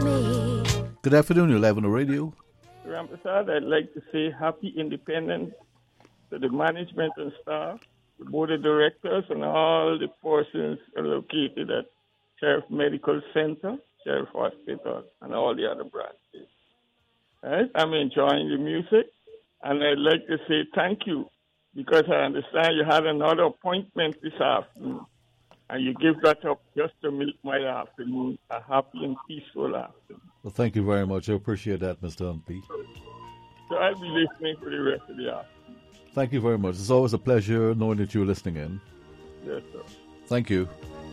Good afternoon, you're live on the radio. Ramprasad, I'd like to say happy independence to the management and staff, the board of directors, and all the persons located at Sheriff Medical Center, Sheriff Hospital, and all the other branches. Right? I'm enjoying the music, and I'd like to say thank you because I understand you had another appointment this afternoon, and you give that up just to make my afternoon a happy and peaceful afternoon. Well, thank you very much. I appreciate that, Mr. Humphrey. So I'll be listening for the rest of the afternoon. Thank you very much. It's always a pleasure knowing that you're listening in. Yes, sir. Thank you.